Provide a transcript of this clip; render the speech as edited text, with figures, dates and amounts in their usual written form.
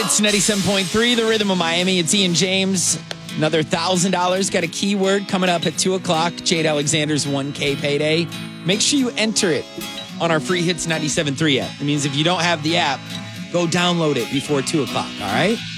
It's 97.3, the Rhythm of Miami. It's Ian James. Another $1,000. Got a keyword coming up at 2 o'clock. Jade Alexander's 1K payday. Make sure you enter it on our free Hits 97.3 app. It means if you don't have the app, go download it before 2 o'clock, all right?